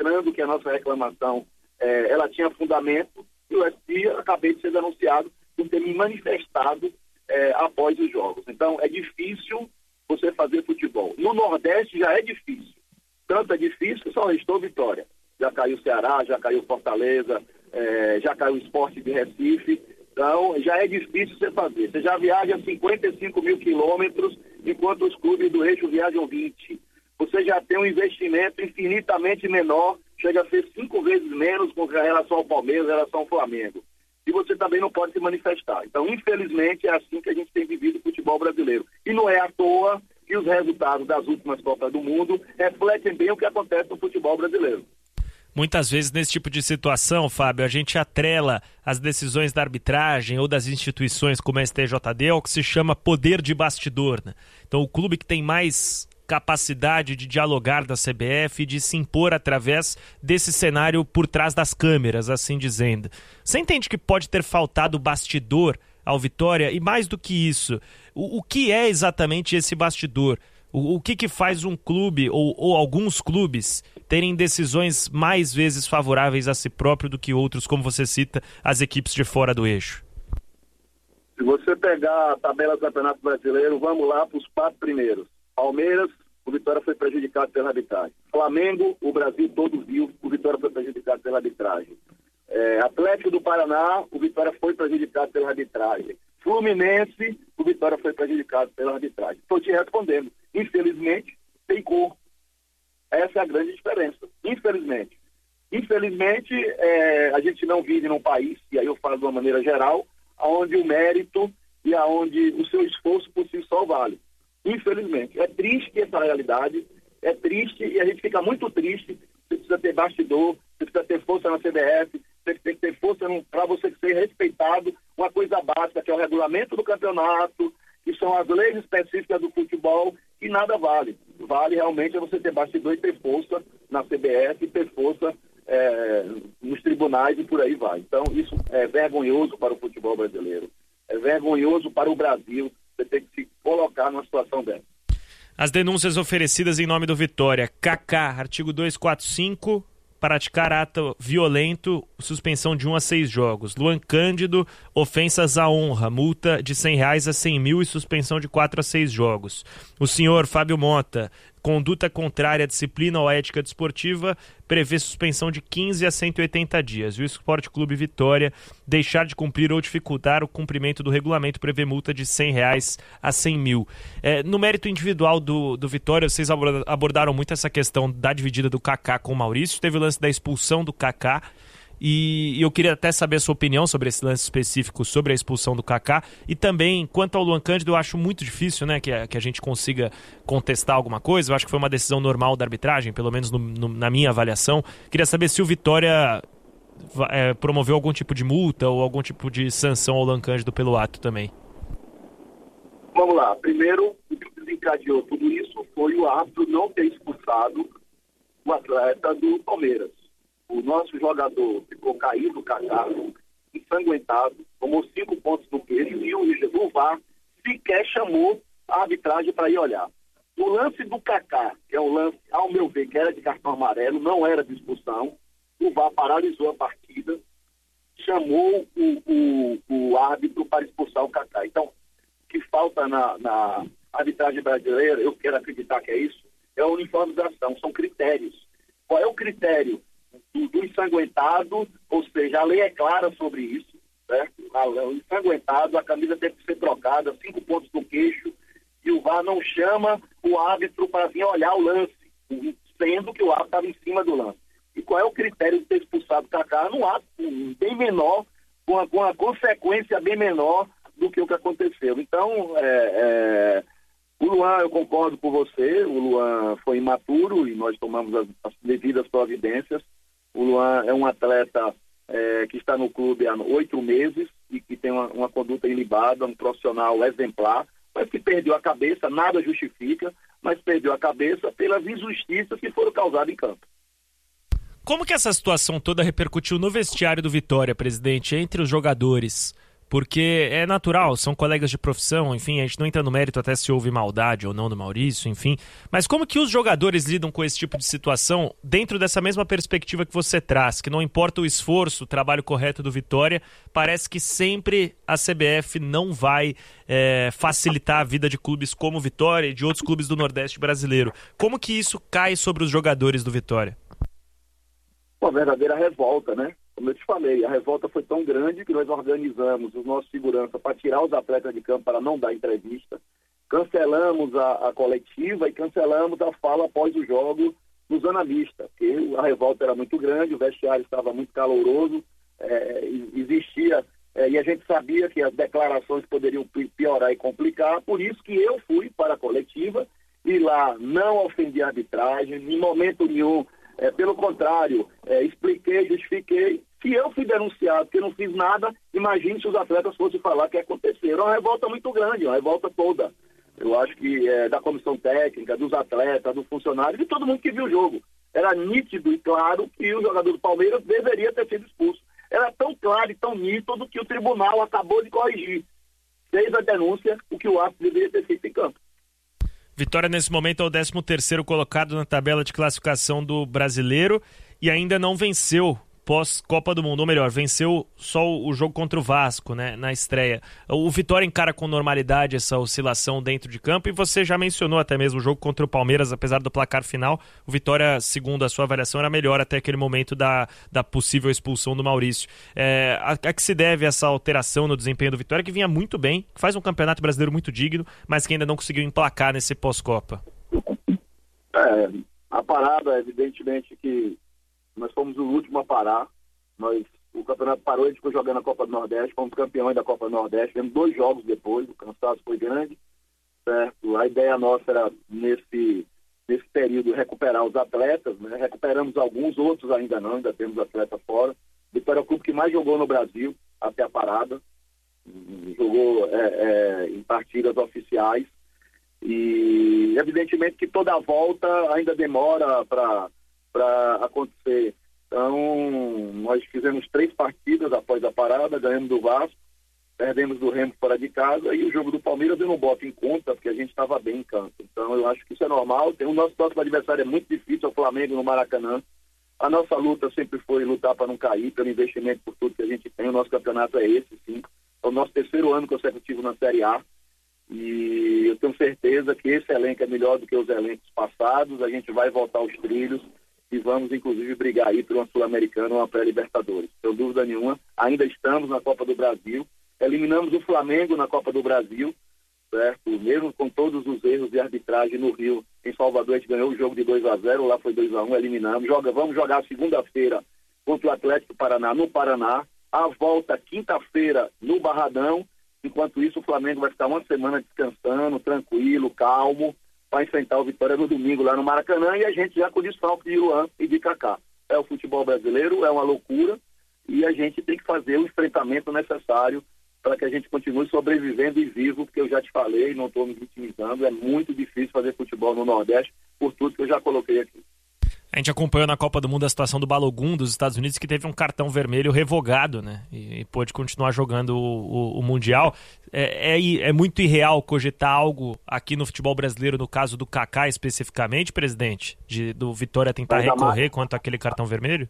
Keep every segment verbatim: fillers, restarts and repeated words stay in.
mostrando que a nossa reclamação é, ela tinha fundamento, e o S P acabei de ser denunciado por ter me manifestado é, após os jogos. Então, é difícil você fazer futebol. No Nordeste já é difícil. Tanto é difícil que só restou Vitória. Já caiu o Ceará, já caiu Fortaleza, é, já caiu o Sport de Recife. Então, já é difícil você fazer. Você já viaja cinquenta e cinco mil quilômetros, enquanto os clubes do eixo viajam vinte. Você já tem um investimento infinitamente menor, chega a ser cinco vezes menos com relação ao Palmeiras, em relação ao Flamengo. E você também não pode se manifestar. Então, infelizmente, é assim que a gente tem vivido o futebol brasileiro. E não é à toa que os resultados das últimas Copas do Mundo refletem bem o que acontece no futebol brasileiro. Muitas vezes, nesse tipo de situação, Fábio, a gente atrela as decisões da arbitragem ou das instituições como a S T J D ao que se chama poder de bastidor, né? Então, o clube que tem mais capacidade de dialogar da C B F e de se impor através desse cenário por trás das câmeras, assim dizendo. Você entende que pode ter faltado bastidor ao Vitória? E mais do que isso, o, o que é exatamente esse bastidor? O, o que que faz um clube ou, ou alguns clubes terem decisões mais vezes favoráveis a si próprio do que outros, como você cita, as equipes de fora do eixo? Se você pegar a tabela do Campeonato Brasileiro, vamos lá para os quatro primeiros. Palmeiras, o Vitória foi prejudicado pela arbitragem. Flamengo, o Brasil todo viu, o Vitória foi prejudicado pela arbitragem. É, Atlético do Paraná, o Vitória foi prejudicado pela arbitragem. Fluminense, o Vitória foi prejudicado pela arbitragem. Estou te respondendo. Infelizmente, tem cor. Essa é a grande diferença. Infelizmente. Infelizmente, é, a gente não vive num país, e aí eu falo de uma maneira geral, onde o mérito e aonde o seu esforço por si só vale. Infelizmente. É triste essa realidade, é triste e a gente fica muito triste. Você precisa ter bastidor, você precisa ter força na C B F, você tem que ter força para você ser respeitado. Uma coisa básica, que é o regulamento do campeonato, que são as leis específicas do futebol, que nada vale. Vale realmente é você ter bastidor e ter força na C B F, e ter força é, nos tribunais e por aí vai. Então, isso é vergonhoso para o futebol brasileiro. É vergonhoso para o Brasil. Você tem que se colocar numa situação dessa. As denúncias oferecidas em nome do Vitória. Kaká, artigo duzentos e quarenta e cinco, praticar ato violento, suspensão de um a seis jogos. Luan Cândido, ofensas à honra, multa de cem reais a cem mil e suspensão de quatro a seis jogos. O senhor Fábio Mota, conduta contrária à disciplina ou à ética desportiva, prevê suspensão de quinze a cento e oitenta dias. E o Esporte Clube Vitória deixar de cumprir ou dificultar o cumprimento do regulamento prevê multa de cem reais a cem mil. É, no mérito individual do, do Vitória, vocês abordaram muito essa questão da dividida do Kaká com o Maurício. Teve o lance da expulsão do Kaká. E eu queria até saber a sua opinião sobre esse lance específico, sobre a expulsão do Kaká. E também, quanto ao Luan Cândido, eu acho muito difícil, né, que a, que a gente consiga contestar alguma coisa. Eu acho que foi uma decisão normal da arbitragem, pelo menos no, no, na minha avaliação. Queria saber se o Vitória é, promoveu algum tipo de multa ou algum tipo de sanção ao Luan Cândido pelo ato também. Vamos lá. Primeiro, o que desencadeou tudo isso foi o árbitro não ter expulsado o atleta do Palmeiras. O nosso jogador ficou caído, Kaká, ensanguentado, tomou cinco pontos no queixo e o V A R sequer chamou a arbitragem para ir olhar. O lance do Kaká, que é um lance, ao meu ver, que era de cartão amarelo, não era de expulsão, o V A R paralisou a partida, chamou o, o, o árbitro para expulsar o Kaká. Então, o que falta na, na arbitragem brasileira, eu quero acreditar que é isso, é a uniformização, são critérios. Qual é o critério do, do ensanguentado? Ou seja, a lei é clara sobre isso, certo? O ensanguentado, a camisa tem que ser trocada, cinco pontos no queixo, e o V A R não chama o árbitro para vir olhar o lance, sendo que o árbitro estava em cima do lance. E qual é o critério de ter expulsado o Kaká? Num ato bem menor, com uma, com uma consequência bem menor do que o que aconteceu. Então, é, é, o Luan, eu concordo com você, o Luan foi imaturo e nós tomamos as, as devidas providências. O Luan é um atleta é, que está no clube há oito meses e que tem uma, uma conduta ilibada, um profissional exemplar, mas que perdeu a cabeça, nada justifica, mas perdeu a cabeça pelas injustiças que foram causadas em campo. Como que essa situação toda repercutiu no vestiário do Vitória, presidente, entre os jogadores? Porque é natural, são colegas de profissão, enfim, a gente não entra no mérito até se houve maldade ou não do Maurício, enfim. Mas como que os jogadores lidam com esse tipo de situação dentro dessa mesma perspectiva que você traz, que não importa o esforço, o trabalho correto do Vitória, parece que sempre a C B F não vai é, facilitar a vida de clubes como o Vitória e de outros clubes do Nordeste brasileiro. Como que isso cai sobre os jogadores do Vitória? Uma verdadeira revolta, né? Como eu te falei, a revolta foi tão grande que nós organizamos os nossos segurança para tirar os atletas de campo para não dar entrevista, cancelamos a, a coletiva e cancelamos a fala após o jogo no Zona Mista, porque a revolta era muito grande, o vestiário estava muito caloroso, é, existia, é, e a gente sabia que as declarações poderiam piorar e complicar, por isso que eu fui para a coletiva e lá não ofendi a arbitragem, em momento nenhum. É, pelo contrário, é, expliquei, justifiquei. Se eu fui denunciado que eu não fiz nada, imagine se os atletas fossem falar que aconteceu. Era uma revolta muito grande, uma revolta toda. Eu acho que é, da comissão técnica, dos atletas, dos funcionários, de todo mundo que viu o jogo. Era nítido e claro que o jogador do Palmeiras deveria ter sido expulso. Era tão claro e tão nítido que o tribunal acabou de corrigir. Fez a denúncia, o que o árbitro deveria ter feito em campo. Vitória, nesse momento, é o décimo terceiro colocado na tabela de classificação do Brasileiro e ainda não venceu pós-Copa do Mundo, ou melhor, venceu só o jogo contra o Vasco, né, na estreia. O Vitória encara com normalidade essa oscilação dentro de campo e você já mencionou até mesmo o jogo contra o Palmeiras, apesar do placar final, o Vitória, segundo a sua avaliação, era melhor até aquele momento da, da possível expulsão do Maurício. É, a, a que se deve essa alteração no desempenho do Vitória, que vinha muito bem, que faz um campeonato brasileiro muito digno, mas que ainda não conseguiu emplacar nesse pós-Copa? É, a parada, evidentemente que nós fomos o último a parar. Nós, o campeonato parou, a gente ficou jogando a Copa do Nordeste, fomos campeões da Copa do Nordeste, tivemos dois jogos depois, o cansaço foi grande, certo? A ideia nossa era, nesse, nesse período, recuperar os atletas, né? Recuperamos alguns, outros ainda não, ainda temos atletas fora. Vitória é o clube que mais jogou no Brasil, até a parada, jogou é, é, em partidas oficiais, e evidentemente que toda a volta ainda demora para para acontecer. Então, nós fizemos três partidas após a parada, ganhamos do Vasco, perdemos do Remo fora de casa, e o jogo do Palmeiras eu não boto em conta, porque a gente estava bem em campo. Então, eu acho que isso é normal. Tem, o nosso próximo adversário é muito difícil, é o Flamengo no Maracanã. A nossa luta sempre foi lutar para não cair, pelo investimento, por tudo que a gente tem. O nosso campeonato é esse, sim. É o nosso terceiro ano consecutivo na Série A. E eu tenho certeza que esse elenco é melhor do que os elencos passados. A gente vai voltar aos trilhos e vamos, inclusive, brigar aí por uma Sul-Americana ou uma pré-Libertadores. Sem dúvida nenhuma, ainda estamos na Copa do Brasil. Eliminamos o Flamengo na Copa do Brasil, certo? Mesmo com todos os erros de arbitragem no Rio, em Salvador, a gente ganhou o jogo de dois a zero, lá foi dois a um, eliminamos. Joga, vamos jogar segunda-feira contra o Atlético Paraná, no Paraná. A volta quinta-feira no Barradão. Enquanto isso, o Flamengo vai ficar uma semana descansando, tranquilo, calmo, para enfrentar o Vitória no domingo lá no Maracanã, e a gente já com o desfalque de Luan e de Kaká. É o futebol brasileiro, é uma loucura, e a gente tem que fazer o enfrentamento necessário para que a gente continue sobrevivendo e vivo, porque eu já te falei, não estou me vitimizando, é muito difícil fazer futebol no Nordeste, por tudo que eu já coloquei aqui. A gente acompanhou na Copa do Mundo a situação do Balogun dos Estados Unidos, que teve um cartão vermelho revogado, né? E, e pôde continuar jogando o, o, o Mundial. É, é, é muito irreal cogitar algo aqui no futebol brasileiro, no caso do Kaká especificamente, presidente? De, do Vitória tentar recorrer quanto àquele cartão vermelho?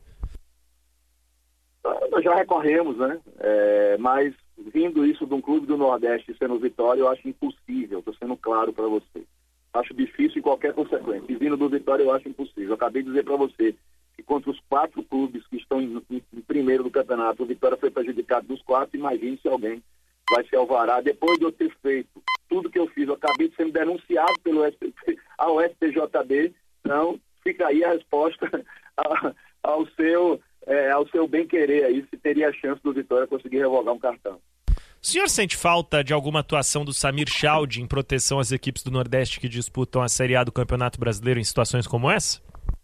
Nós já recorremos, né? É, mas vindo isso de um clube do Nordeste sendo Vitória, eu acho impossível, estou sendo claro para você. Acho difícil em qualquer consequência. E vindo do Vitória, eu acho impossível. Eu acabei de dizer para você que contra os quatro clubes que estão em, em, em primeiro do campeonato, o Vitória foi prejudicado dos quatro. Imagine se alguém vai se alvará. Depois de eu ter feito tudo que eu fiz, eu acabei de ser denunciado pelo S T J, ao S T J D. Então, fica aí a resposta a, ao seu, é, ao seu bem-querer aí, se teria a chance do Vitória conseguir revogar um cartão. O senhor sente falta de alguma atuação do Samir Chaldi em proteção às equipes do Nordeste que disputam a Série A do Campeonato Brasileiro em situações como essa?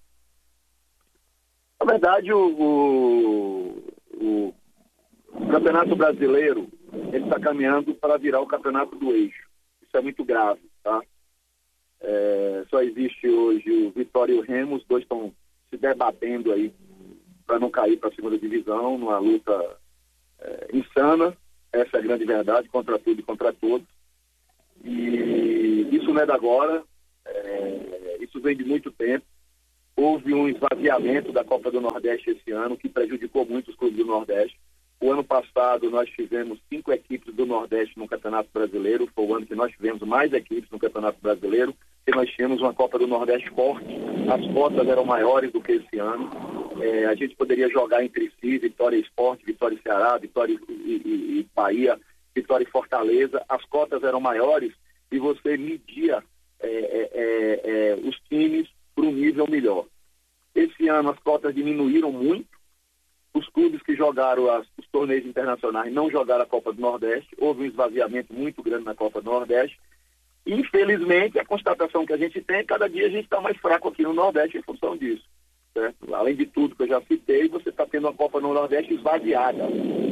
Na verdade, o, o, o Campeonato Brasileiro ele está caminhando para virar o Campeonato do Eixo. Isso é muito grave, tá? É, só existe hoje o Vitória e o Remo, os dois estão se debatendo aí para não cair para a segunda divisão, numa luta é, insana. Essa é a grande verdade, contra tudo e contra todos. E isso não é de agora, é, isso vem de muito tempo. Houve um esvaziamento da Copa do Nordeste esse ano, que prejudicou muito os clubes do Nordeste. O ano passado nós tivemos cinco equipes do Nordeste no Campeonato Brasileiro, foi o ano que nós tivemos mais equipes no Campeonato Brasileiro, e nós tínhamos uma Copa do Nordeste forte, as cotas eram maiores do que esse ano. É, a gente poderia jogar entre si, Vitória e Sport, Vitória e Ceará, Vitória e, e, e Bahia, Vitória e Fortaleza, as cotas eram maiores e você media é, é, é, os times para um nível melhor. Esse ano as cotas diminuíram muito, os clubes que jogaram as, os torneios internacionais não jogaram a Copa do Nordeste, houve um esvaziamento muito grande na Copa do Nordeste. Infelizmente, a constatação que a gente tem, cada dia a gente está mais fraco aqui no Nordeste em função disso. Certo? Além de tudo que eu já citei, você está tendo uma Copa no Nordeste esvaziada.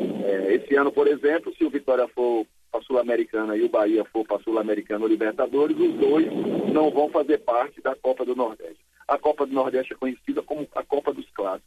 É, esse ano, por exemplo, se o Vitória for para a Sul-Americana e o Bahia for para a Sul-Americana ou Libertadores, os dois não vão fazer parte da Copa do Nordeste. A Copa do Nordeste é conhecida como a Copa dos Clássicos.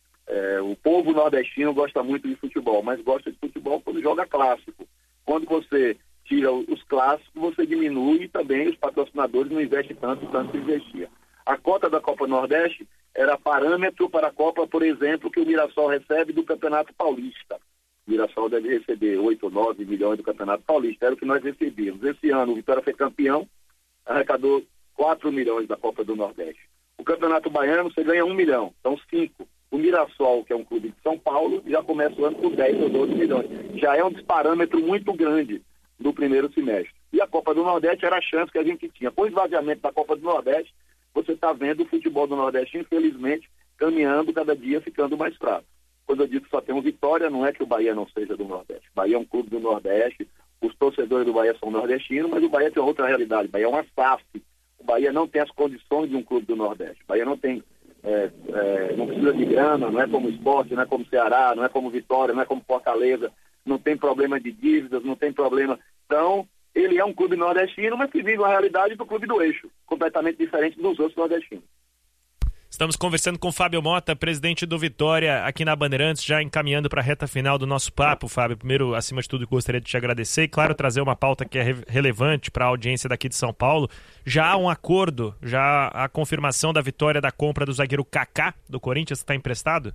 É, o povo nordestino gosta muito de futebol, mas gosta de futebol quando joga clássico. Quando você tira os clássicos, você diminui e também os patrocinadores não investem tanto, tanto que investia. A cota da Copa Nordeste era parâmetro para a Copa, por exemplo, que o Mirassol recebe do Campeonato Paulista. O Mirassol deve receber oito ou nove milhões do Campeonato Paulista, era o que nós recebíamos. Esse ano o Vitória foi campeão, arrecadou quatro milhões da Copa do Nordeste. O Campeonato Baiano você ganha um milhão, são cinco. O Mirassol, que é um clube de São Paulo, já começa o ano com dez ou doze milhões. Já é um parâmetro muito grande do primeiro semestre. E a Copa do Nordeste era a chance que a gente tinha. Com o esvaziamento da Copa do Nordeste, você está vendo o futebol do Nordeste, infelizmente, caminhando cada dia, ficando mais fraco. Quando eu digo que só tem um Vitória, não é que o Bahia não seja do Nordeste. O Bahia é um clube do Nordeste, os torcedores do Bahia são nordestinos, mas o Bahia tem outra realidade. O Bahia é uma S A F. O Bahia não tem as condições de um clube do Nordeste. O Bahia não tem, é, é, não precisa de grana, não é como o Sport, não é como o Ceará, não é como Vitória, não é como Fortaleza, não tem problema de dívidas, não tem problema. Então, ele é um clube nordestino, mas que vive a realidade do clube do eixo, completamente diferente dos outros nordestinos. Estamos conversando com o Fábio Mota, presidente do Vitória, aqui na Bandeirantes, já encaminhando para a reta final do nosso papo, Fábio. Primeiro, acima de tudo, gostaria de te agradecer e, claro, trazer uma pauta que é re- relevante para a audiência daqui de São Paulo. Já há um acordo, já há a confirmação da vitória da compra do zagueiro Kaká, do Corinthians, que está emprestado?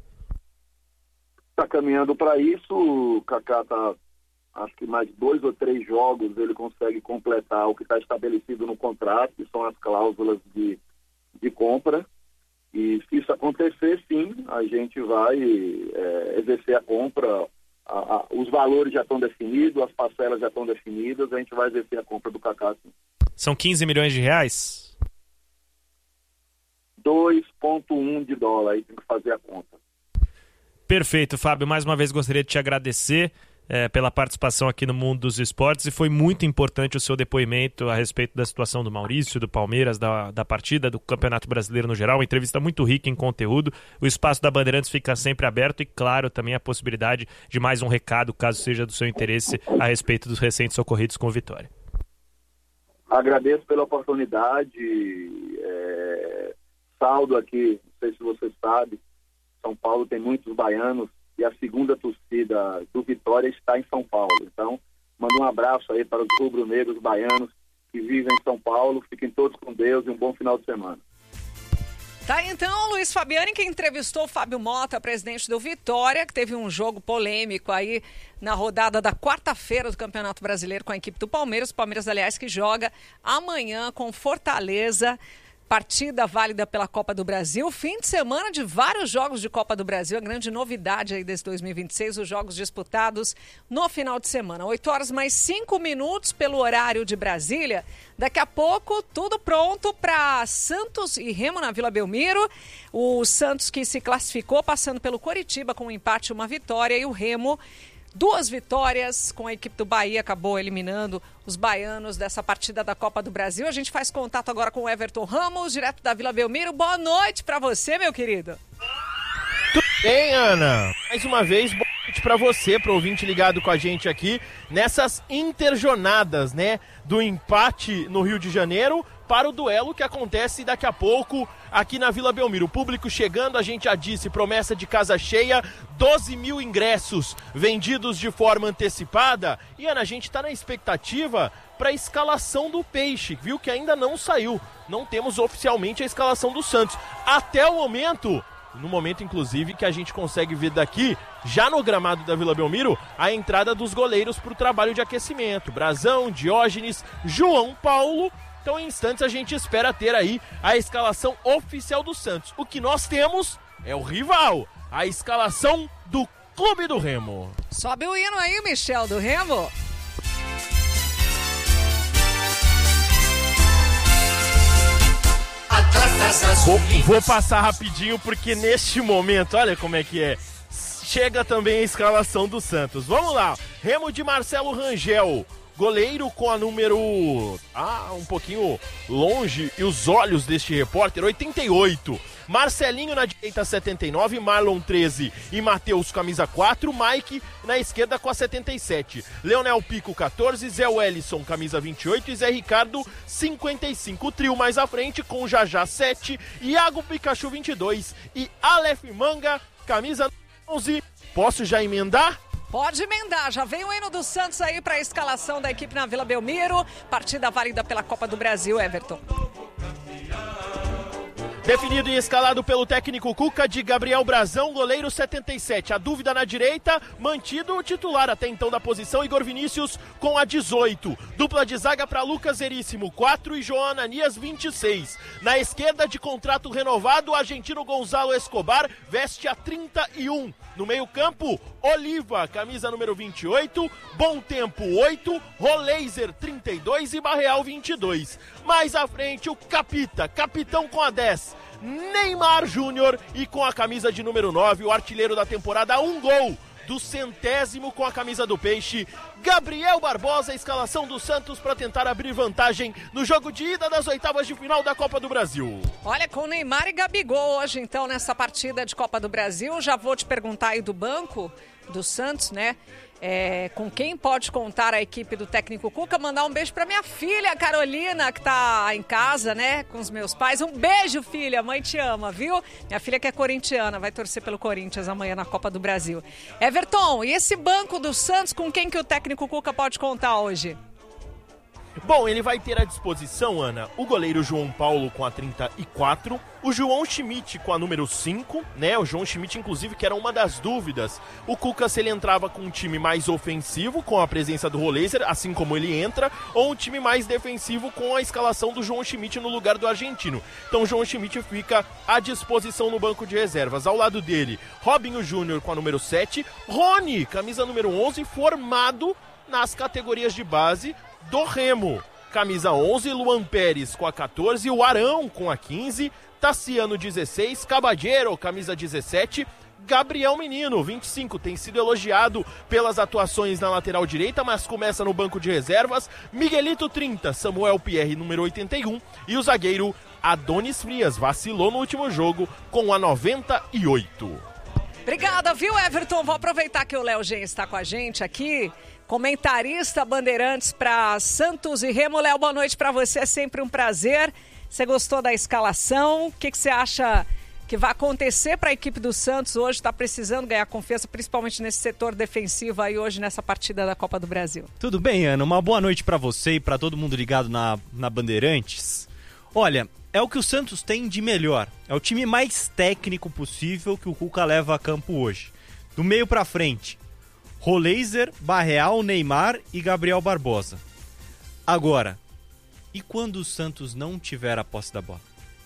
Está caminhando para isso, o Kaká está, acho que mais dois ou três jogos ele consegue completar o que está estabelecido no contrato, que são as cláusulas de, de compra. E se isso acontecer, sim, a gente vai é, exercer a compra, a, a, os valores já estão definidos, as parcelas já estão definidas, a gente vai exercer a compra do Kaká, sim. São quinze milhões de reais? dois vírgula um de dólar, aí tem que fazer a conta. Perfeito, Fábio. Mais uma vez gostaria de te agradecer é, pela participação aqui no Mundo dos Esportes, e foi muito importante o seu depoimento a respeito da situação do Maurício, do Palmeiras, da, da partida, do Campeonato Brasileiro no geral. Uma entrevista muito rica em conteúdo. O espaço da Bandeirantes fica sempre aberto e, claro, também a possibilidade de mais um recado, caso seja do seu interesse, a respeito dos recentes ocorridos com o Vitória. Agradeço pela oportunidade. É... Saldo aqui, não sei se você sabe, São Paulo tem muitos baianos e a segunda torcida do Vitória está em São Paulo. Então, mando um abraço aí para os rubro-negros baianos que vivem em São Paulo. Fiquem todos com Deus e um bom final de semana. Tá, então, Luiz Fabiani, que entrevistou o Fábio Mota, presidente do Vitória, que teve um jogo polêmico aí na rodada da quarta-feira do Campeonato Brasileiro com a equipe do Palmeiras. O Palmeiras, aliás, que joga amanhã com Fortaleza. Partida válida pela Copa do Brasil, fim de semana de vários jogos de Copa do Brasil, a grande novidade aí desse dois mil e vinte e seis, os jogos disputados no final de semana. oito horas mais cinco minutos pelo horário de Brasília. Daqui a pouco, tudo pronto para Santos e Remo na Vila Belmiro. O Santos que se classificou passando pelo Coritiba com um empate e uma vitória, e o Remo, duas vitórias com a equipe do Bahia, acabou eliminando os baianos dessa partida da Copa do Brasil. A gente faz contato agora com o Everton Ramos, direto da Vila Belmiro. Boa noite para você, meu querido. Tudo bem, Ana? Mais uma vez, boa noite para você, para o ouvinte ligado com a gente aqui nessas interjornadas, né? Do empate no Rio de Janeiro para o duelo que acontece daqui a pouco aqui na Vila Belmiro. O público chegando, a gente já disse, promessa de casa cheia, doze mil ingressos vendidos de forma antecipada. E Ana, a gente está na expectativa para a escalação do Peixe, viu, que ainda não saiu. Não temos oficialmente a escalação do Santos. Até o momento, no momento inclusive que a gente consegue ver daqui, já no gramado da Vila Belmiro, a entrada dos goleiros para o trabalho de aquecimento. Brazão, Diógenes, João Paulo. Então em instantes a gente espera ter aí a escalação oficial do Santos. O que nós temos é o rival, a escalação do Clube do Remo. Sobe o hino aí, Michel, do Remo. Vou, vou passar rapidinho porque neste momento, olha como é que é, chega também a escalação do Santos. Vamos lá, Remo de Marcelo Rangel, goleiro com a número, ah, um pouquinho longe, e os olhos deste repórter, oitenta e oito. Marcelinho na direita, setenta e nove, Marlon, treze e Matheus, camisa quatro, Mike na esquerda com a setenta e sete, Leonel Pico, catorze, Zé Wellison, camisa vinte e oito e Zé Ricardo, cinquenta e cinco. O trio mais à frente com Jajá, sete, Iago Pikachu, vinte e dois e Aleph Manga, camisa onze. Posso já emendar? Pode emendar, já vem o hino do Santos aí para a escalação da equipe na Vila Belmiro, partida válida pela Copa do Brasil, Everton. Definido e escalado pelo técnico Cuca, de Gabriel Brazão, goleiro, setenta e sete. A dúvida na direita, mantido o titular até então da posição, Igor Vinícius com a dezoito. Dupla de zaga para Lucas Veríssimo, quatro, e João Ananias, vinte e seis. Na esquerda, de contrato renovado, o argentino Gonzalo Escobar veste a trinta e um. No meio campo, Oliva, camisa número vinte e oito, Bom Tempo, oito, Roleiser, trinta e dois e Barreal, vinte e dois. Mais à frente, o Capita, capitão com a dez, Neymar Júnior, e com a camisa de número nove, o artilheiro da temporada, um gol do centésimo com a camisa do Peixe, Gabriel Barbosa. A escalação do Santos para tentar abrir vantagem no jogo de ida das oitavas de final da Copa do Brasil. Olha, com Neymar e Gabigol hoje então nessa partida de Copa do Brasil. Já vou te perguntar aí do banco do Santos, né? É, com quem pode contar a equipe do técnico Cuca. Mandar um beijo pra minha filha Carolina, que tá em casa, né, com os meus pais. Um beijo, filha, mãe te ama, viu? Minha filha que é corintiana, vai torcer pelo Corinthians amanhã na Copa do Brasil. Everton, e esse banco do Santos, com quem que o técnico Cuca pode contar hoje? Bom, ele vai ter à disposição, Ana, o goleiro João Paulo com a trinta e quatro, o João Schmidt com a número cinco, né? O João Schmidt, inclusive, que era uma das dúvidas. O Cuca, se ele entrava com um time mais ofensivo, com a presença do Roleiser, assim como ele entra, ou um time mais defensivo com a escalação do João Schmidt no lugar do argentino. Então, o João Schmidt fica à disposição no banco de reservas. Ao lado dele, Robinho Júnior com a número sete, Rony, camisa número onze, formado nas categorias de base do Remo. Camisa onze, Luan Pérez com a catorze, o Arão com a quinze, Tassiano dezesseis, Caballero, camisa dezessete, Gabriel Menino, vinte e cinco, tem sido elogiado pelas atuações na lateral direita, mas começa no banco de reservas, Miguelito, trinta, Samuel Pierre, número oitenta e um, e o zagueiro Adonis Frias vacilou no último jogo com a noventa e oito. Obrigada, viu, Everton? Vou aproveitar que o Léo Gen está com a gente aqui, comentarista Bandeirantes para Santos e Remo. Léo, boa noite para você, é sempre um prazer. Você gostou da escalação? O que, que você acha que vai acontecer para a equipe do Santos hoje? Está precisando ganhar confiança, principalmente nesse setor defensivo aí hoje nessa partida da Copa do Brasil. Tudo bem, Ana? Uma boa noite para você e para todo mundo ligado na, na Bandeirantes. Olha, é o que o Santos tem de melhor. É o time mais técnico possível que o Cuca leva a campo hoje. Do meio para frente, Roleiser, Barreal, Neymar e Gabriel Barbosa. Agora, e quando o Santos não tiver a posse da bola?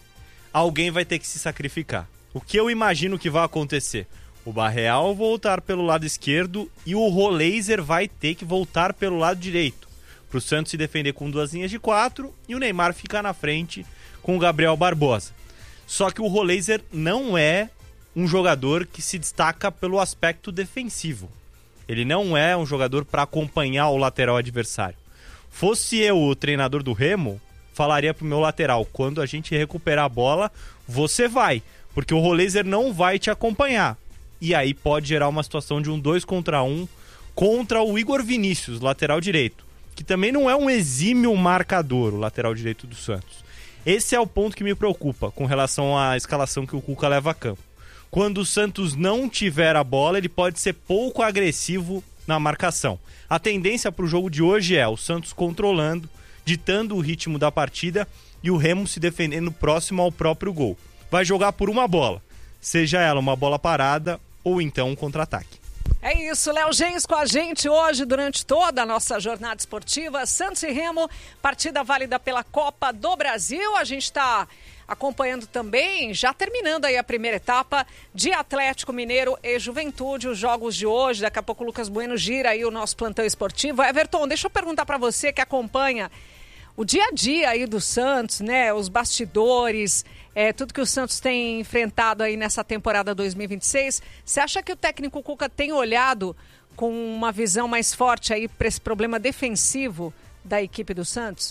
Alguém vai ter que se sacrificar. O que eu imagino que vai acontecer? O Barreal voltar pelo lado esquerdo e o Roleiser vai ter que voltar pelo lado direito, para o Santos se defender com duas linhas de quatro e o Neymar ficar na frente com o Gabriel Barbosa. Só que o Roleiser não é um jogador que se destaca pelo aspecto defensivo. Ele não é um jogador para acompanhar o lateral adversário. Fosse eu o treinador do Remo, falaria pro meu lateral, quando a gente recuperar a bola, você vai, porque o Roleiser não vai te acompanhar. E aí pode gerar uma situação de um dois contra um contra o Igor Vinícius, lateral direito, que também não é um exímio marcador, o lateral direito do Santos. Esse é o ponto que me preocupa com relação à escalação que o Cuca leva a campo. Quando o Santos não tiver a bola, ele pode ser pouco agressivo na marcação. A tendência para o jogo de hoje é o Santos controlando, ditando o ritmo da partida e o Remo se defendendo próximo ao próprio gol. Vai jogar por uma bola, seja ela uma bola parada ou então um contra-ataque. É isso, Léo Gens com a gente hoje durante toda a nossa jornada esportiva. Santos e Remo, partida válida pela Copa do Brasil. A gente está acompanhando também, já terminando aí a primeira etapa de Atlético Mineiro e Juventude, os jogos de hoje. Daqui a pouco o Lucas Bueno gira aí o nosso plantão esportivo. Everton, deixa eu perguntar para você que acompanha o dia a dia aí do Santos, né? Os bastidores, é, tudo que o Santos tem enfrentado aí nessa temporada dois mil e vinte e seis. Você acha que o técnico Cuca tem olhado com uma visão mais forte aí para esse problema defensivo da equipe do Santos?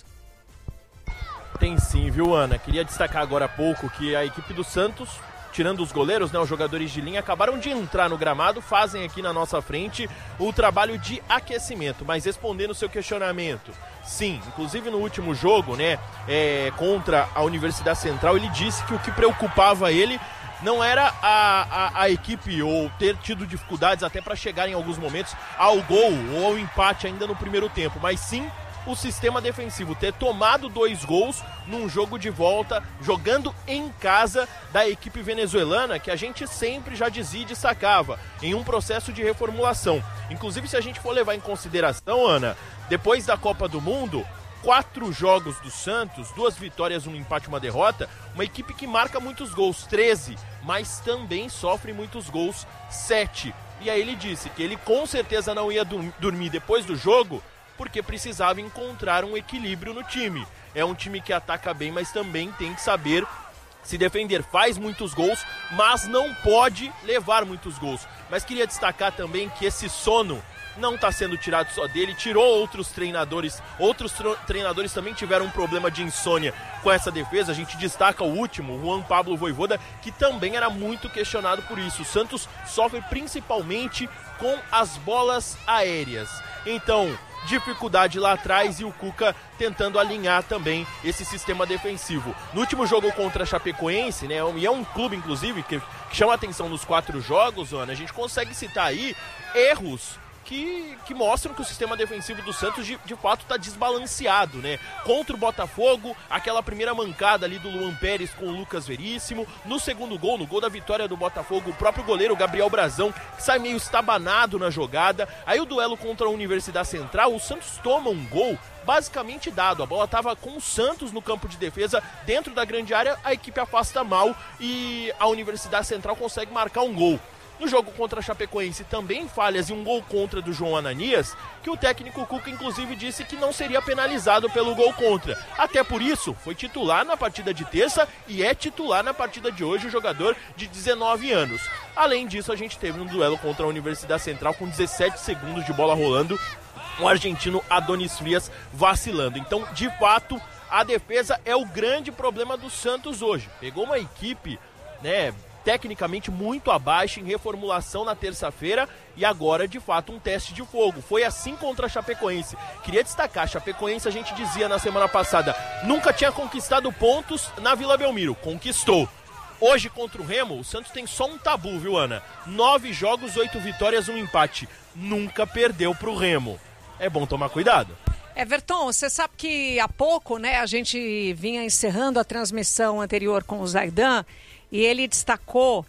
Tem sim, viu, Ana? Queria destacar agora há pouco que a equipe do Santos, tirando os goleiros, né, os jogadores de linha, acabaram de entrar no gramado, fazem aqui na nossa frente o trabalho de aquecimento. Mas respondendo o seu questionamento, sim, inclusive no último jogo, né, é, contra a Universidade Central, ele disse que o que preocupava ele não era a, a, a equipe ou ter tido dificuldades até para chegar em alguns momentos ao gol ou ao empate ainda no primeiro tempo, mas sim o sistema defensivo, ter tomado dois gols num jogo de volta, jogando em casa da equipe venezuelana, que a gente sempre já dizia e destacava, em um processo de reformulação. Inclusive, se a gente for levar em consideração, Ana, depois da Copa do Mundo, quatro jogos do Santos, duas vitórias, um empate e uma derrota, uma equipe que marca muitos gols, treze, mas também sofre muitos gols, sete. E aí ele disse que ele com certeza não ia dormir depois do jogo, porque precisava encontrar um equilíbrio no time. É um time que ataca bem, mas também tem que saber se defender. Faz muitos gols, mas não pode levar muitos gols. Mas queria destacar também que esse sono não está sendo tirado só dele, tirou outros treinadores, outros treinadores também tiveram um problema de insônia com essa defesa. A gente destaca o último, o Juan Pablo Vojvoda, que também era muito questionado por isso. O Santos sofre principalmente com as bolas aéreas. Então, dificuldade lá atrás e o Cuca tentando alinhar também esse sistema defensivo. No último jogo contra a Chapecoense, né, e é um clube, inclusive, que, que chama atenção nos quatro jogos, Ana, a gente consegue citar aí erros Que, que mostram que o sistema defensivo do Santos de, de fato está desbalanceado, né? Contra o Botafogo, aquela primeira mancada ali do Luan Pérez com o Lucas Veríssimo. No segundo gol, no gol da vitória do Botafogo, o próprio goleiro Gabriel Brazão, que sai meio estabanado na jogada. Aí o duelo contra a Universidade Central, o Santos toma um gol basicamente dado. A bola estava com o Santos no campo de defesa, dentro da grande área, a equipe afasta mal e a Universidade Central consegue marcar um gol. No jogo contra a Chapecoense também falhas e um gol contra do João Ananias, que o técnico Cuca inclusive disse que não seria penalizado pelo gol contra. Até por isso, foi titular na partida de terça e é titular na partida de hoje o jogador de dezenove anos. Além disso, a gente teve um duelo contra a Universidade Central com dezessete segundos de bola rolando, o argentino Adonis Frias vacilando. Então, de fato, a defesa é o grande problema do Santos hoje. Pegou uma equipe, né, tecnicamente muito abaixo, em reformulação na terça-feira e agora, de fato, um teste de fogo. Foi assim contra a Chapecoense. Queria destacar, a Chapecoense, a gente dizia na semana passada, nunca tinha conquistado pontos na Vila Belmiro. Conquistou. Hoje, contra o Remo, o Santos tem só um tabu, viu, Ana? Nove jogos, oito vitórias, um empate. Nunca perdeu pro Remo. É bom tomar cuidado. Everton, você sabe que há pouco, né, a gente vinha encerrando a transmissão anterior com o Zaidan, e ele destacou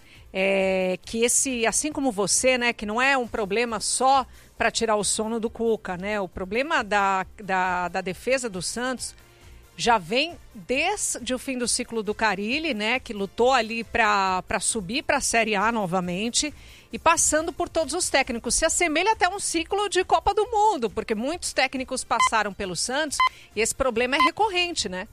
é, que esse, assim como você, né, que não é um problema só para tirar o sono do Cuca, né? O problema da, da, da defesa do Santos já vem desde o fim do ciclo do Carille, né, que lutou ali para subir para a Série A novamente e passando por todos os técnicos. Se assemelha até um ciclo de Copa do Mundo, porque muitos técnicos passaram pelo Santos e esse problema é recorrente, né?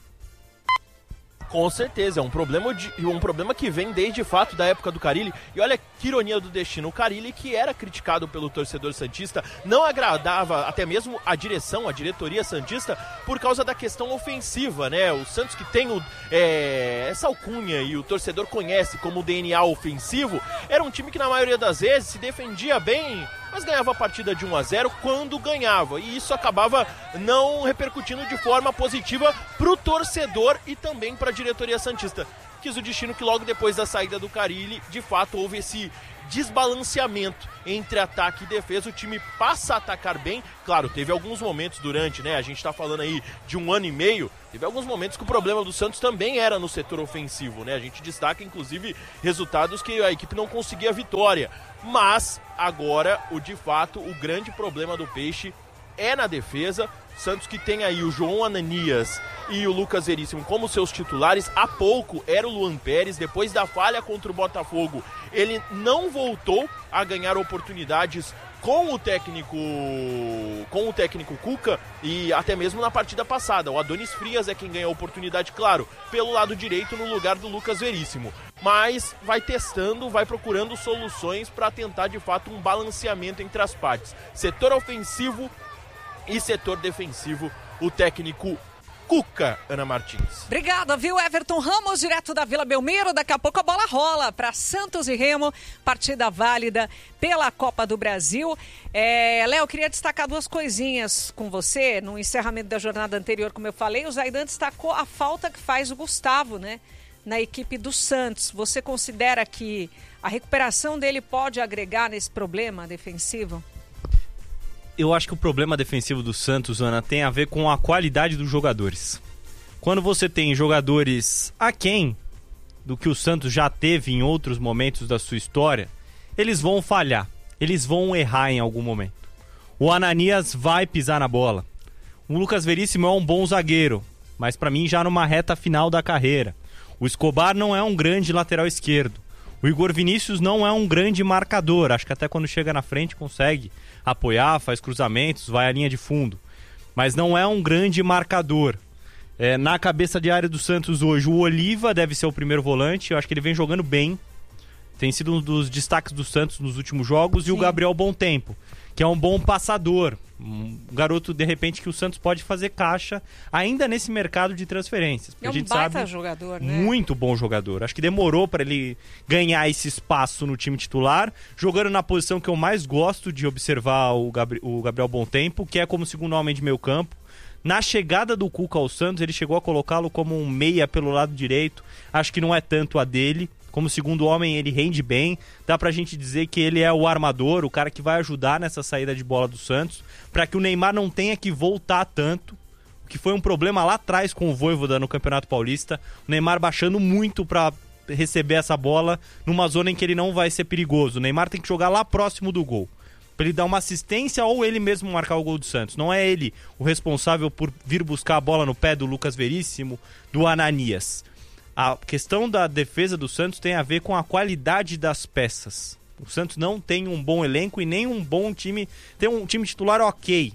Com certeza, é um problema, de, um problema que vem desde, de fato, da época do Carille. E olha que ironia do destino, o Carille, que era criticado pelo torcedor santista, não agradava até mesmo a direção, a diretoria santista, por causa da questão ofensiva, né? O Santos, que tem o, é, essa alcunha e o torcedor conhece como D N A ofensivo, era um time que na maioria das vezes se defendia bem, mas ganhava a partida de um a zero quando ganhava, e isso acabava não repercutindo de forma positiva pro torcedor e também para a diretoria santista. Quis o destino que logo depois da saída do Carille, de fato houve esse desbalanceamento entre ataque e defesa, o time passa a atacar bem, claro, teve alguns momentos durante, né, a gente tá falando aí de um ano e meio, teve alguns momentos que o problema do Santos também era no setor ofensivo, né, a gente destaca inclusive resultados que a equipe não conseguia vitória, mas agora, o de fato, o grande problema do Peixe é na defesa. Santos que tem aí o João Ananias e o Lucas Veríssimo como seus titulares. Há pouco era o Luan Pérez, depois da falha contra o Botafogo, ele não voltou a ganhar oportunidades com o técnico com o técnico Cuca, e até mesmo na partida passada. O Adonis Frias é quem ganha a oportunidade, claro, pelo lado direito no lugar do Lucas Veríssimo. Mas vai testando, vai procurando soluções para tentar de fato um balanceamento entre as partes. Setor ofensivo e setor defensivo, o técnico Cuca, Ana Martins. Obrigada, viu, Everton Ramos, direto da Vila Belmiro. Daqui a pouco a bola rola para Santos e Remo, partida válida pela Copa do Brasil. É, Léo, eu queria destacar duas coisinhas com você. No encerramento da jornada anterior, como eu falei, o Zaidan destacou a falta que faz o Gustavo, né, na equipe do Santos. Você considera que a recuperação dele pode agregar nesse problema defensivo? Eu acho que o problema defensivo do Santos, Ana, tem a ver com a qualidade dos jogadores. Quando você tem jogadores aquém do que o Santos já teve em outros momentos da sua história, eles vão falhar, eles vão errar em algum momento. O Ananias vai pisar na bola. O Lucas Veríssimo é um bom zagueiro, mas para mim já numa reta final da carreira. O Escobar não é um grande lateral esquerdo. O Igor Vinícius não é um grande marcador, acho que até quando chega na frente consegue apoiar, faz cruzamentos, vai à linha de fundo, mas não é um grande marcador. É, na cabeça de área do Santos hoje, o Oliva deve ser o primeiro volante, eu acho que ele vem jogando bem, tem sido um dos destaques do Santos nos últimos jogos. Sim. E o Gabriel Bom Tempo, que é um bom passador, um garoto de repente que o Santos pode fazer caixa ainda nesse mercado de transferências. É um a gente baita sabe, jogador, né? Muito bom jogador. Acho que demorou para ele ganhar esse espaço no time titular, jogando na posição que eu mais gosto de observar o, Gabri- o Gabriel Bom Tempo, que é como segundo homem de meio campo. Na chegada do Cuca ao Santos, ele chegou a colocá-lo como um meia pelo lado direito. Acho que não é tanto a dele. Como segundo homem, ele rende bem. Dá pra gente dizer que ele é o armador, o cara que vai ajudar nessa saída de bola do Santos, para que o Neymar não tenha que voltar tanto, o que foi um problema lá atrás com o Vojvoda no Campeonato Paulista. O Neymar baixando muito para receber essa bola numa zona em que ele não vai ser perigoso. O Neymar tem que jogar lá próximo do gol, para ele dar uma assistência ou ele mesmo marcar o gol do Santos. Não é ele o responsável por vir buscar a bola no pé do Lucas Veríssimo, do Ananias. A questão da defesa do Santos tem a ver com a qualidade das peças. O Santos não tem um bom elenco e nem um bom time. Tem um time titular ok.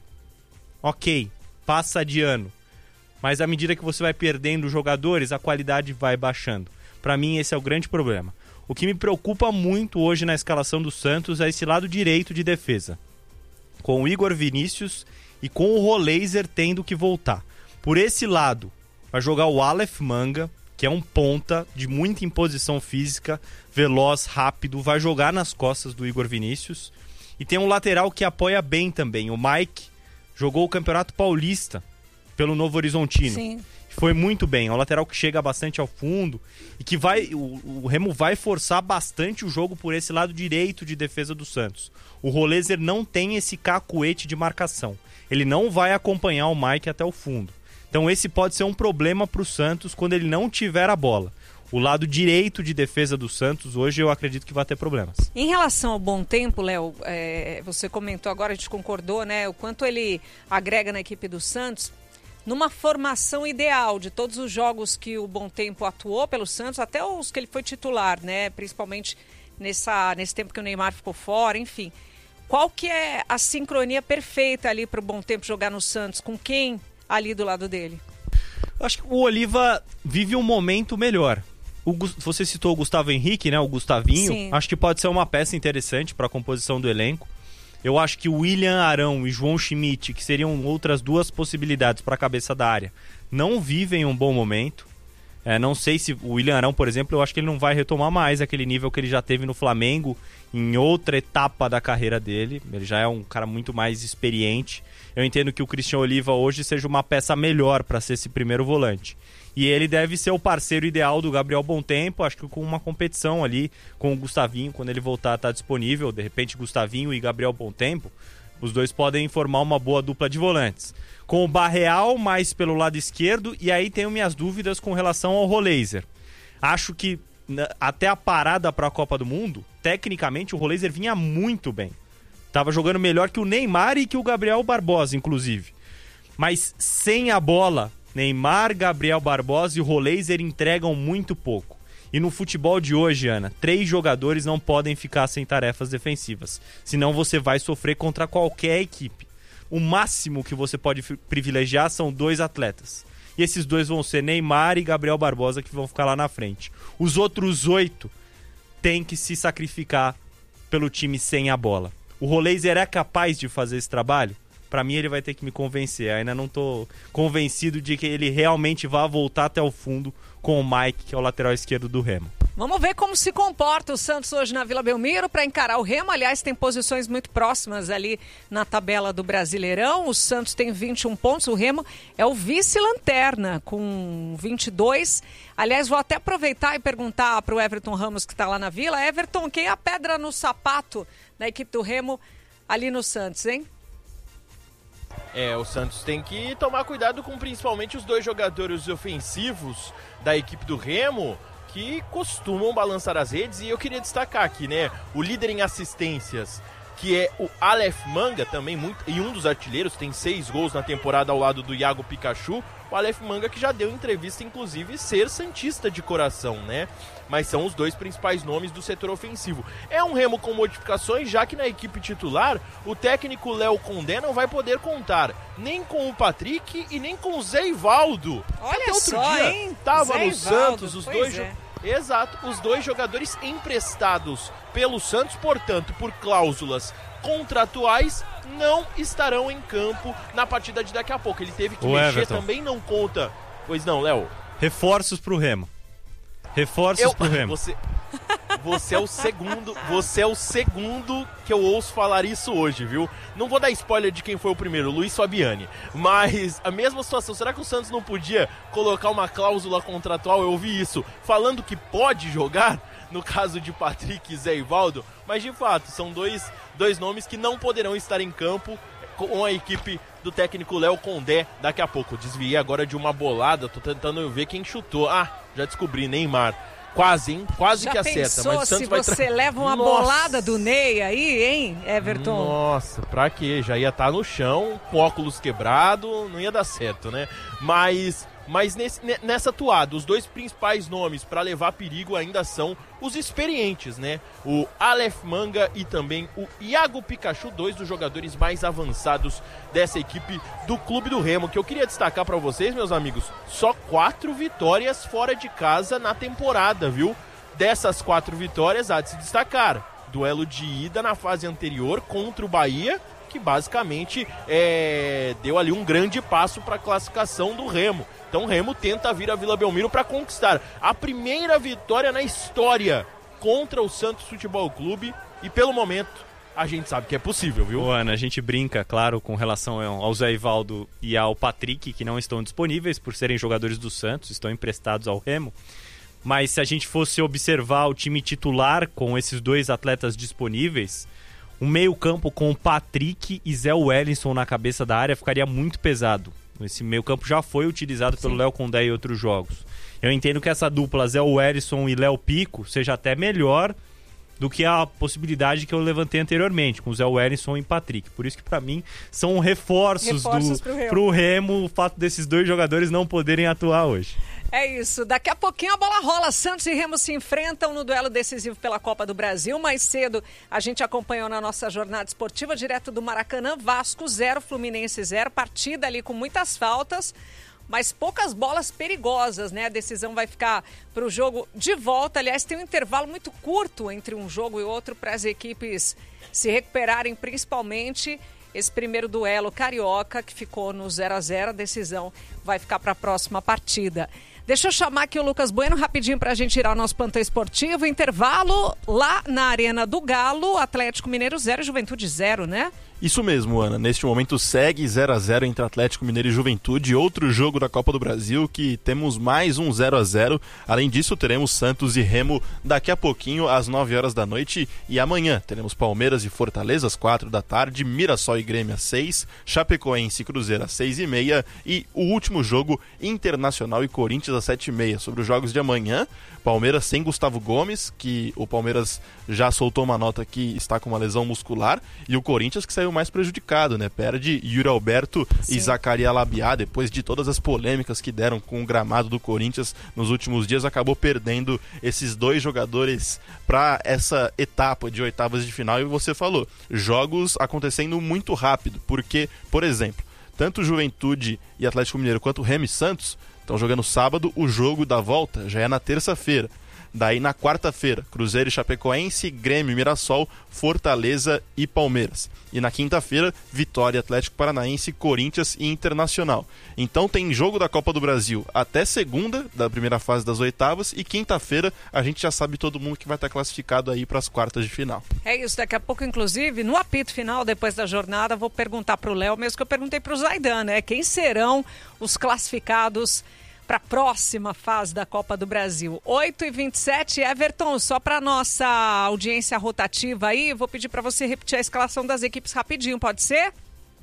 Ok. Passa de ano. Mas à medida que você vai perdendo jogadores, a qualidade vai baixando. Para mim, esse é o grande problema. O que me preocupa muito hoje na escalação do Santos é esse lado direito de defesa. Com o Igor Vinícius e com o Roleiser tendo que voltar. Por esse lado, vai jogar o Aleph Manga, que é um ponta de muita imposição física, veloz, rápido, vai jogar nas costas do Igor Vinícius. E tem um lateral que apoia bem também, o Mike, jogou o Campeonato Paulista pelo Novo Horizontino. Sim. Foi muito bem, é um lateral que chega bastante ao fundo e que vai, o, o Remo vai forçar bastante o jogo por esse lado direito de defesa do Santos. O Roleiser não tem esse cacuete de marcação, ele não vai acompanhar o Mike até o fundo. Então esse pode ser um problema para o Santos quando ele não tiver a bola. O lado direito de defesa do Santos hoje eu acredito que vai ter problemas. Em relação ao Bom Tempo, Léo, é, você comentou agora, a gente concordou, né? O quanto ele agrega na equipe do Santos. Numa formação ideal de todos os jogos que o Bom Tempo atuou pelo Santos, até os que ele foi titular, né? Principalmente nessa, nesse tempo que o Neymar ficou fora, enfim. Qual que é a sincronia perfeita ali para o Bom Tempo jogar no Santos? Com quem ali do lado dele? Acho que o Oliva vive um momento melhor. O, você citou o Gustavo Henrique, né? O Gustavinho. Sim. Acho que pode ser uma peça interessante para a composição do elenco. Eu acho que o William Arão e João Schmidt, que seriam outras duas possibilidades para a cabeça da área, não vivem um bom momento. É, não sei se o William Arão, por exemplo, eu acho que ele não vai retomar mais aquele nível que ele já teve no Flamengo em outra etapa da carreira dele. Ele já é um cara muito mais experiente. Eu entendo que o Christian Oliva hoje seja uma peça melhor para ser esse primeiro volante. E ele deve ser o parceiro ideal do Gabriel Bontempo, acho que com uma competição ali com o Gustavinho, quando ele voltar a estar disponível. De repente, Gustavinho e Gabriel Bontempo, os dois podem formar uma boa dupla de volantes. Com o Barreal mais pelo lado esquerdo, e aí tenho minhas dúvidas com relação ao Roleiser. Acho que até a parada para a Copa do Mundo, tecnicamente o Roleiser vinha muito bem. Tava jogando melhor que o Neymar e que o Gabriel Barbosa, inclusive. Mas sem a bola, Neymar, Gabriel Barbosa e o Roleiser entregam muito pouco. E no futebol de hoje, Ana, três jogadores não podem ficar sem tarefas defensivas. Senão você vai sofrer contra qualquer equipe. O máximo que você pode privilegiar são dois atletas. E esses dois vão ser Neymar e Gabriel Barbosa, que vão ficar lá na frente. Os outros oito têm que se sacrificar pelo time sem a bola. O Roleiser é capaz de fazer esse trabalho? Para mim, ele vai ter que me convencer. Ainda não estou convencido de que ele realmente vá voltar até o fundo com o Mike, que é o lateral esquerdo do Remo. Vamos ver como se comporta o Santos hoje na Vila Belmiro para encarar o Remo. Aliás, tem posições muito próximas ali na tabela do Brasileirão. O Santos tem vinte e um pontos, o Remo é o vice-lanterna com vinte e dois. Aliás, vou até aproveitar e perguntar para o Everton Ramos, que está lá na Vila. Everton, quem é a pedra no sapato da equipe do Remo ali no Santos, hein? É, o Santos tem que tomar cuidado com principalmente os dois jogadores ofensivos da equipe do Remo, que costumam balançar as redes. E eu queria destacar aqui, né, o líder em assistências, que é o Aleph Manga, também muito, e um dos artilheiros, tem seis gols na temporada ao lado do Iago Pikachu. O Aleph Manga, que já deu entrevista, inclusive, ser santista de coração, né? Mas são os dois principais nomes do setor ofensivo. É um Remo com modificações, já que na equipe titular, o técnico Léo Condé não vai poder contar nem com o Patrick e nem com o Zé Ivaldo. Olha Até outro só, dia, hein? tava Zé no Ivaldo, Santos, os pois dois... é. Exato, os dois jogadores emprestados pelo Santos, portanto, por cláusulas contratuais, não estarão em campo na partida de daqui a pouco. Ele teve que O mexer, Everton. também não conta. Pois não, Léo? Reforços pro Remo. Reforços Eu, pro Remo. você, você é o segundo, você é o segundo que eu ouço falar isso hoje, viu? Não vou dar spoiler de quem foi o primeiro, o Luiz Fabiani. Mas a mesma situação, será que o Santos não podia colocar uma cláusula contratual? Eu ouvi isso, falando que pode jogar, no caso de Patrick e Zé Ivaldo, mas de fato, são dois, dois nomes que não poderão estar em campo com a equipe do técnico Léo Condé daqui a pouco. Desviei agora de uma bolada, tô tentando ver quem chutou. Ah, já descobri, Neymar. Quase, hein? Quase Já que acerta. pensou Mas o Santos se vai você tra... leva uma Nossa. bolada do Ney aí, hein, Everton? Nossa, pra quê? Já ia estar no chão, com óculos quebrado, não ia dar certo, né? Mas, mas nesse, nessa toada, os dois principais nomes para levar perigo ainda são os experientes, né? O Aleph Manga e também o Iago Pikachu, dois dos jogadores mais avançados dessa equipe do Clube do Remo, que eu queria destacar para vocês, meus amigos, só quatro vitórias fora de casa na temporada, viu? Dessas quatro vitórias, há de se destacar duelo de ida na fase anterior contra o Bahia, que basicamente é, deu ali um grande passo para a classificação do Remo. Então o Remo tenta vir a Vila Belmiro para conquistar a primeira vitória na história contra o Santos Futebol Clube, e pelo momento a gente sabe que é possível, viu? Ô, Ana, a gente brinca, claro, com relação ao Zé Ivaldo e ao Patrick, que não estão disponíveis por serem jogadores do Santos, estão emprestados ao Remo. Mas se a gente fosse observar o time titular com esses dois atletas disponíveis, o meio-campo com o Patrick e Zé Wellington na cabeça da área ficaria muito pesado. Esse meio-campo já foi utilizado pelo Léo Condé em outros jogos. Eu entendo que essa dupla Zé Wellington e Léo Pico seja até melhor do que a possibilidade que eu levantei anteriormente, com Zé Wellington e Patrick. Por isso que, pra mim, são reforços, Reforços do, pro Remo. pro Remo o fato desses dois jogadores não poderem atuar hoje. É isso, daqui a pouquinho a bola rola, Santos e Remo se enfrentam no duelo decisivo pela Copa do Brasil. Mais cedo a gente acompanhou na nossa jornada esportiva, direto do Maracanã, Vasco zero, Fluminense zero, partida ali com muitas faltas, mas poucas bolas perigosas, né? A decisão vai ficar para o jogo de volta. Aliás, tem um intervalo muito curto entre um jogo e outro para as equipes se recuperarem, principalmente esse primeiro duelo carioca que ficou no zero a zero. A decisão vai ficar para a próxima partida. Deixa eu chamar aqui o Lucas Bueno rapidinho para a gente tirar o nosso plantão esportivo. Intervalo lá na Arena do Galo, Atlético Mineiro zero, Juventude zero, né? Isso mesmo, Ana. Neste momento segue zero a zero entre Atlético Mineiro e Juventude, outro jogo da Copa do Brasil que temos mais um zero a zero. Além disso, teremos Santos e Remo daqui a pouquinho às nove horas da noite e amanhã teremos Palmeiras e Fortaleza às quatro da tarde, Mirassol e Grêmio às seis, Chapecoense e Cruzeiro às seis e meia e o último jogo Internacional e Corinthians às sete e meia. Sobre os jogos de amanhã, Palmeiras sem Gustavo Gomes, que o Palmeiras já soltou uma nota que está com uma lesão muscular, e o Corinthians que saiu mais prejudicado, né? Perde Yuri Alberto Sim. e Zacaria Labiá, depois de todas as polêmicas que deram com o gramado do Corinthians nos últimos dias, acabou perdendo esses dois jogadores para essa etapa de oitavas de final. E você falou, jogos acontecendo muito rápido, porque, por exemplo, tanto Juventude e Atlético Mineiro quanto Remo e Santos estão jogando sábado, o jogo da volta já é na terça-feira. Daí na quarta-feira, Cruzeiro e Chapecoense, Grêmio e Mirassol, Fortaleza e Palmeiras. E na quinta-feira, Vitória, Atlético Paranaense, Corinthians e Internacional. Então tem jogo da Copa do Brasil até segunda, da primeira fase das oitavas, e quinta-feira a gente já sabe todo mundo que vai estar classificado aí para as quartas de final. É isso, daqui a pouco, inclusive, no apito final, depois da jornada, vou perguntar para o Léo, mesmo que eu perguntei para o Zaidan, né? Quem serão os classificados para a próxima fase da Copa do Brasil? oito e vinte e sete, Everton, só para nossa audiência rotativa aí, vou pedir para você repetir a escalação das equipes rapidinho, pode ser?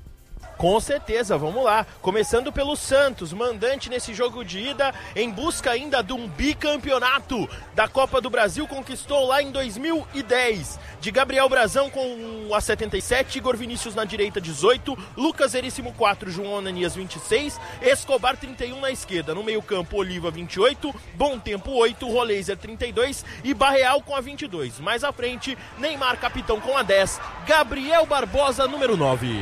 Com certeza, vamos lá. Começando pelo Santos, mandante nesse jogo de ida, em busca ainda de um bicampeonato da Copa do Brasil, conquistou lá em dois mil e dez. De Gabriel Brazão com a setenta e sete, Igor Vinícius na direita dezoito, Lucas Veríssimo quatro, João Ananias vinte e seis, Escobar trinta e um na esquerda. No meio campo, Oliva vinte e oito, Bom Tempo oito, Roleiser trinta e dois e Barreal com a vinte e dois. Mais à frente, Neymar capitão com a dez, Gabriel Barbosa número nove.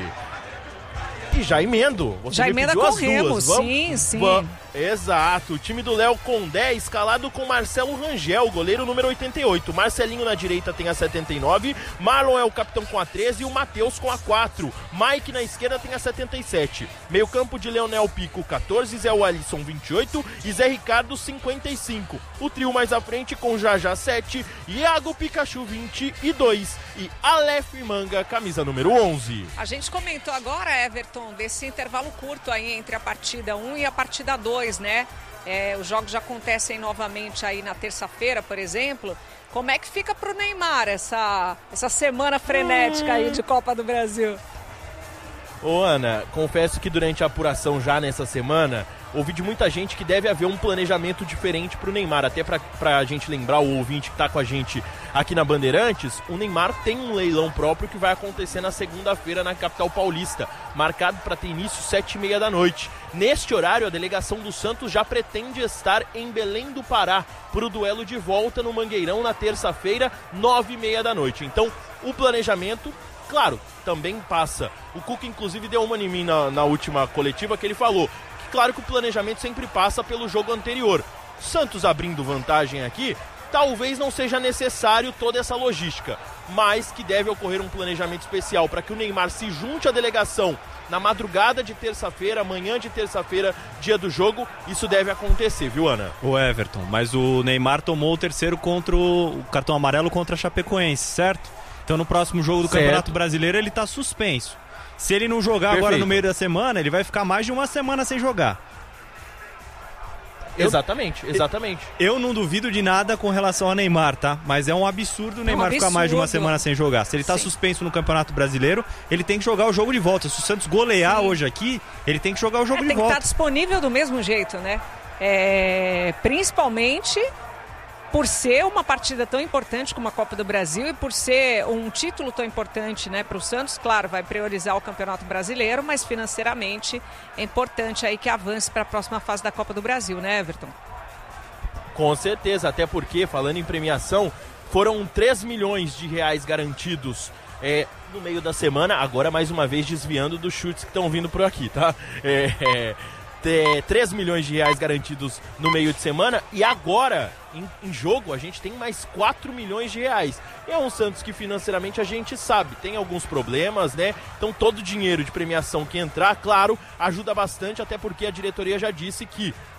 E já emendo. Você já emenda com Remo, sim, sim. Vamos. Exato, o time do Léo com dez, escalado com Marcelo Rangel, goleiro número oitenta e oito. Marcelinho na direita tem a setenta e nove, Marlon é o capitão com a treze e o Matheus com a quatro. Mike na esquerda tem a setenta e sete. Meio campo de Leonel Pico, catorze, Zé Alisson vinte e oito e Zé Ricardo cinquenta e cinco. O trio mais à frente com Jajá sete, Iago Pikachu vinte e dois e Aleph Manga, camisa número onze. A gente comentou agora, Everton, desse intervalo curto aí entre a partida um e a partida dois. Né? É, os jogos já acontecem novamente aí na terça-feira, por exemplo. Como é que fica pro Neymar essa, essa semana frenética aí de Copa do Brasil? Ô Ana, confesso que durante a apuração já nessa semana, ouvi de muita gente que deve haver um planejamento diferente pro Neymar. Até pra, pra gente lembrar o ouvinte que tá com a gente aqui na Bandeirantes, o Neymar tem um leilão próprio que vai acontecer na segunda-feira na capital paulista, marcado para ter início sete e meia da noite. Neste horário, a delegação do Santos já pretende estar em Belém do Pará pro duelo de volta no Mangueirão na terça-feira, nove e meia da noite. Então, o planejamento, claro, também passa. O Cuca, inclusive, deu uma em mim na, na última coletiva que ele falou que, claro, que o planejamento sempre passa pelo jogo anterior. Santos abrindo vantagem aqui, talvez não seja necessário toda essa logística, mas que deve ocorrer um planejamento especial para que o Neymar se junte à delegação na madrugada de terça-feira, manhã de terça-feira, dia do jogo. Isso deve acontecer, viu, Ana? O Everton, mas o Neymar tomou o terceiro contra o, o cartão amarelo contra a Chapecoense, certo? Então no próximo jogo do certo. Campeonato Brasileiro ele está suspenso. Se ele não jogar Perfeito. Agora no meio da semana, ele vai ficar mais de uma semana sem jogar. Exatamente, exatamente. Eu, eu não duvido de nada com relação a Neymar, tá? Mas é um absurdo o Neymar é um absurdo. Ficar mais de uma semana sem jogar. Se ele tá Sim. suspenso no Campeonato Brasileiro, ele tem que jogar o jogo de volta. Se o Santos golear Sim. hoje aqui, ele tem que jogar o jogo é, de volta. volta. Tem que estar disponível do mesmo jeito, né? É, principalmente por ser uma partida tão importante como a Copa do Brasil e por ser um título tão importante, né, para o Santos. Claro, vai priorizar o Campeonato Brasileiro, mas financeiramente é importante aí que avance para a próxima fase da Copa do Brasil, né, Everton? Com certeza, até porque, falando em premiação, foram três milhões de reais garantidos é, no meio da semana, agora mais uma vez desviando dos chutes que estão vindo por aqui, tá? É... é... três milhões de reais garantidos no meio de semana e agora em, em jogo a gente tem mais quatro milhões de reais. É um Santos que financeiramente a gente sabe, tem alguns problemas, né? Então todo o dinheiro de premiação que entrar, claro, ajuda bastante, até porque a diretoria já disse que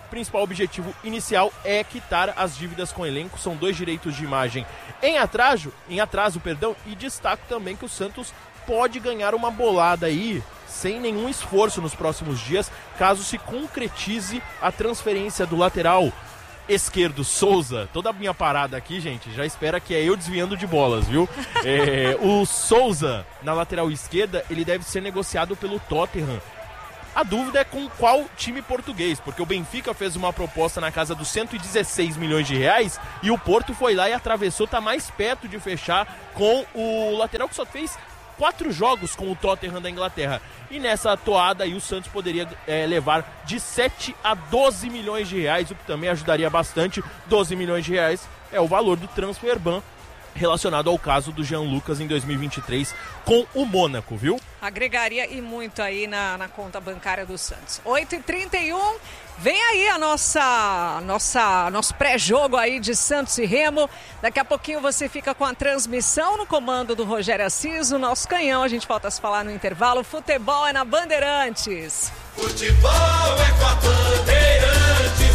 principal objetivo inicial é quitar as dívidas com o elenco. São dois direitos de imagem em atraso, em atraso, perdão, e destaco também que o Santos pode ganhar uma bolada aí sem nenhum esforço nos próximos dias, caso se concretize a transferência do lateral esquerdo, Souza. Toda a minha parada aqui, gente, já espera que é eu desviando de bolas, viu? É, o Souza, na lateral esquerda, ele deve ser negociado pelo Tottenham. A dúvida é com qual time português, porque o Benfica fez uma proposta na casa dos cento e dezesseis milhões de reais e o Porto foi lá e atravessou, tá mais perto de fechar com o lateral que só fez quatro jogos com o Tottenham da Inglaterra. E nessa toada aí o Santos poderia é, levar de sete a doze milhões de reais, o que também ajudaria bastante. doze milhões de reais é o valor do transfer ban relacionado ao caso do Jean Lucas em dois mil e vinte e três com o Mônaco, viu? Agregaria e muito aí na, na conta bancária do Santos. oito e trinta e um, vem aí a nossa, nossa, nosso pré-jogo aí de Santos e Remo. Daqui a pouquinho você fica com a transmissão no comando do Rogério Assis, o nosso canhão. A gente volta a se falar no intervalo. Futebol é na Bandeirantes. Futebol é com a Bandeirantes.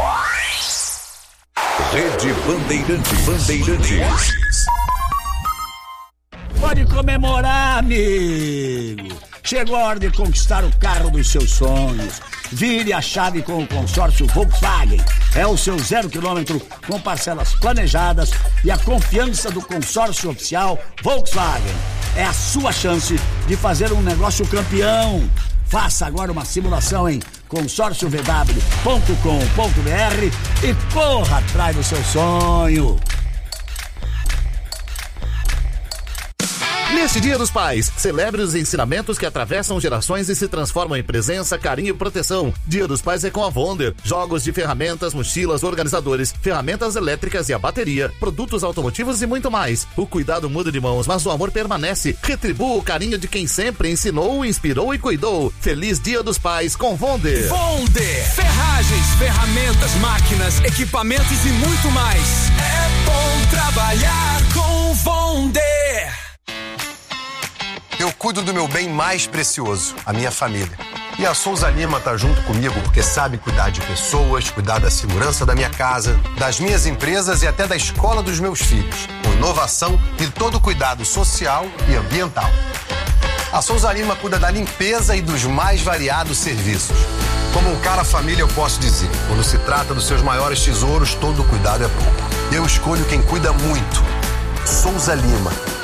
Rede Bandeirantes. Bandeirantes. Pode comemorar, amigo. Chegou a hora de conquistar o carro dos seus sonhos. Vire a chave com o consórcio Volkswagen. É o seu zero quilômetro com parcelas planejadas e a confiança do consórcio oficial Volkswagen. É a sua chance de fazer um negócio campeão. Faça agora uma simulação em consórcio v w ponto com ponto b r e corra atrás do seu sonho. Neste Dia dos Pais, celebre os ensinamentos que atravessam gerações e se transformam em presença, carinho e proteção. Dia dos Pais é com a Wonder. Jogos de ferramentas, mochilas, organizadores, ferramentas elétricas e a bateria, produtos automotivos e muito mais. O cuidado muda de mãos, mas o amor permanece. Retribua o carinho de quem sempre ensinou, inspirou e cuidou. Feliz Dia dos Pais com Wonder. Wonder. Ferragens, ferramentas, máquinas, equipamentos e muito mais. É bom trabalhar com Wonder. Eu cuido do meu bem mais precioso, a minha família. E a Souza Lima tá junto comigo porque sabe cuidar de pessoas, cuidar da segurança da minha casa, das minhas empresas e até da escola dos meus filhos, com inovação e todo o cuidado social e ambiental. A Souza Lima cuida da limpeza e dos mais variados serviços. Como um cara família, eu posso dizer, quando se trata dos seus maiores tesouros, todo cuidado é pouco. Eu escolho quem cuida muito. Souza Lima.